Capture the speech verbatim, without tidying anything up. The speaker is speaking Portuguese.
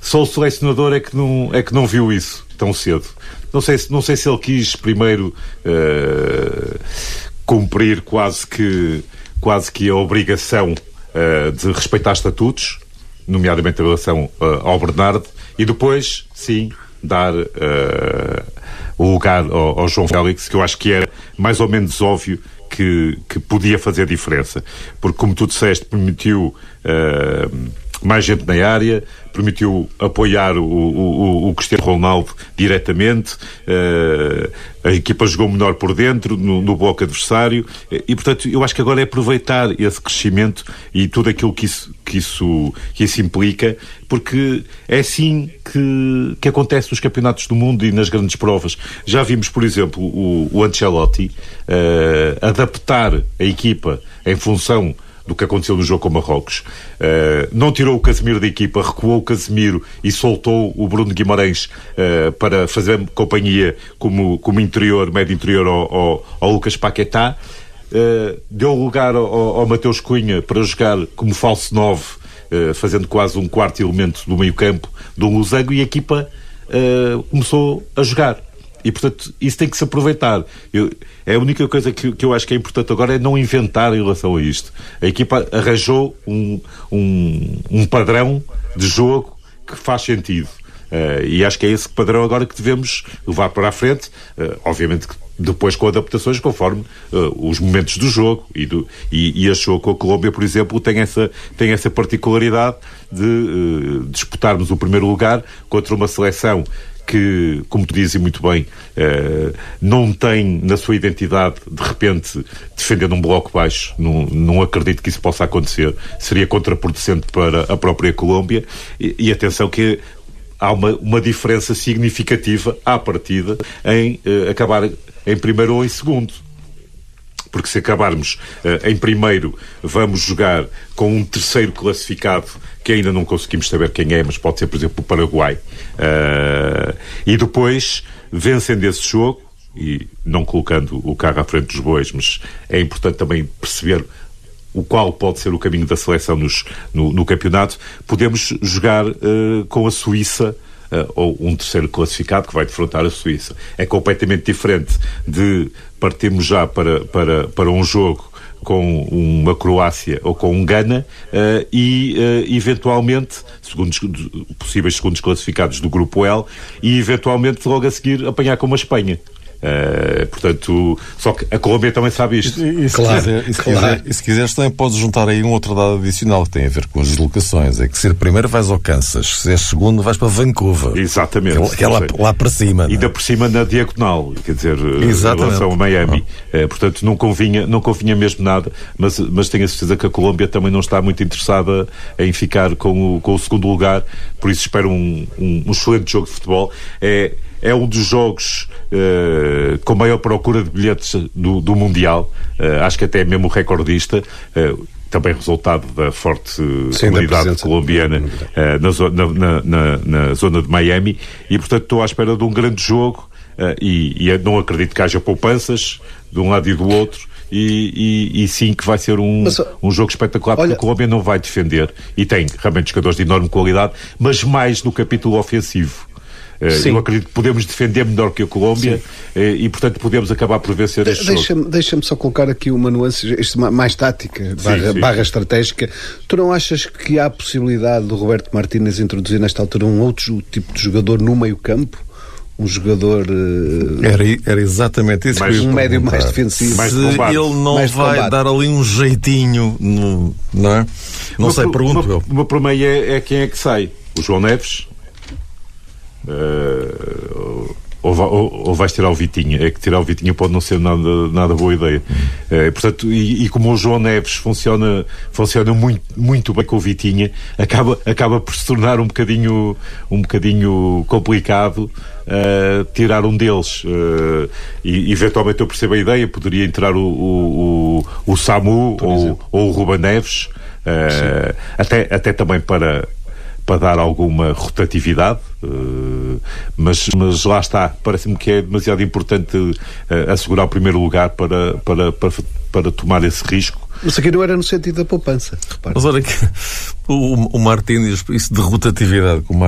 só o selecionador é que não, é que não viu isso tão cedo. Não sei, não sei se ele quis primeiro uh, cumprir quase que, quase que a obrigação uh, de respeitar estatutos, nomeadamente em relação uh, ao Bernardo, e depois, sim, dar uh, o lugar ao, ao João Félix, que eu acho que era mais ou menos óbvio que, que podia fazer diferença. Porque, como tu disseste, permitiu uh, mais gente na área, permitiu apoiar o, o, o Cristiano Ronaldo diretamente, uh, a equipa jogou menor por dentro, no, no bloco adversário, e, portanto, eu acho que agora é aproveitar esse crescimento e tudo aquilo que isso, que isso, que isso implica, porque é assim que, que acontece nos campeonatos do mundo e nas grandes provas. Já vimos, por exemplo, o, o Ancelotti uh, adaptar a equipa em função do que aconteceu no jogo com Marrocos. Uh, não tirou o Casemiro da equipa, recuou o Casemiro e soltou o Bruno Guimarães uh, para fazer companhia como, como interior, médio interior ao, ao, ao Lucas Paquetá. Uh, deu lugar ao, ao Mateus Cunha para jogar como falso nove, uh, fazendo quase um quarto elemento do meio-campo do Losango, e a equipa uh, começou a jogar. E, portanto, isso tem que se aproveitar. Eu, é a única coisa que, que eu acho que é importante agora é não inventar em relação a isto. A equipa arranjou um, um, um padrão de jogo que faz sentido. Uh, e acho que é esse padrão agora que devemos levar para a frente, uh, obviamente que depois com adaptações conforme uh, os momentos do jogo, e, do, e, e a jogo com a Colômbia, por exemplo, tem essa, tem essa particularidade de uh, disputarmos o primeiro lugar contra uma seleção que, como tu dizes muito bem, uh, não tem na sua identidade, de repente, defender num bloco baixo. Não, não acredito que isso possa acontecer. Seria contraproducente para a própria Colômbia. E, e atenção que há uma, uma diferença significativa à partida em uh, acabar em primeiro ou em segundo. Porque se acabarmos uh, em primeiro, vamos jogar com um terceiro classificado que ainda não conseguimos saber quem é, mas pode ser, por exemplo, o Paraguai. Uh, e depois, vencendo esse jogo, e não colocando o carro à frente dos bois, mas é importante também perceber o qual pode ser o caminho da seleção nos, no, no campeonato, podemos jogar uh, com a Suíça, Uh, ou um terceiro classificado que vai defrontar a Suíça. É completamente diferente de partirmos já para, para, para um jogo com uma Croácia ou com um Gana uh, e, uh, eventualmente, segundos, possíveis segundos classificados do Grupo L, e, eventualmente, logo a seguir, apanhar com uma Espanha. Uh, portanto, só que a Colômbia também sabe isto. E, e, se, claro, quiser, e, se, claro. quiser, e se quiseres também podes juntar aí um outro dado adicional que tem a ver com as deslocações. É que ser primeiro vais ao Kansas, se és segundo vais para Vancouver. Exatamente. Que é lá, lá para cima. E ainda por cima na diagonal, quer dizer, exatamente, em relação a Miami. Ah. Uh, portanto, não convinha, não convinha mesmo nada, mas, mas tenho a certeza que a Colômbia também não está muito interessada em ficar com o, com o segundo lugar, por isso espero um, um, um excelente jogo de futebol. É É um dos jogos uh, com maior procura de bilhetes do, do Mundial. Uh, acho que até é mesmo o recordista. Uh, também resultado da forte Sim, comunidade da colombiana uh, na, zo- na, na, na, na zona de Miami. E, portanto, estou à espera de um grande jogo. Uh, e, e não acredito que haja poupanças de um lado e do outro. E, e, e sim que vai ser um, mas, um jogo espetacular, porque olha, a Colômbia não vai defender. E tem realmente jogadores de enorme qualidade, mas mais no capítulo ofensivo. Sim. Eu acredito que podemos defender melhor que a Colômbia. Sim. e, portanto, podemos acabar por vencer este de- deixa-me, jogo. Deixa-me só colocar aqui uma nuance, isto mais tática, barra, sim, barra estratégica. Tu não achas que há a possibilidade do Roberto Martínez introduzir nesta altura um outro tipo de jogador no meio-campo? Um jogador... Uh, era, era exatamente isso. Mais, um médio mais defensivo. Mais Se ele não mais vai dar ali um jeitinho, no, não é? Não uma, sei, pergunto uma, eu. Uma para mim é, é quem é que sai? O João Neves? Uh, ou, ou, ou vais tirar o Vitinha? É que tirar o Vitinha pode não ser nada, nada boa ideia. Uh, portanto, e, e como o João Neves funciona, funciona muito, muito bem com o Vitinha, acaba, acaba por se tornar um bocadinho, um bocadinho complicado uh, tirar um deles. Uh, e eventualmente eu percebo a ideia, poderia entrar o, o, o, o Samu ou, ou o Ruben Neves, uh, até, até também para. para dar alguma rotatividade, uh, mas, mas lá está, parece-me que é demasiado importante uh, assegurar o primeiro lugar para, para, para, para tomar esse risco. Mas aqui não era no sentido da poupança, repara. Mas olha que o, o Martínez, isso de rotatividade que o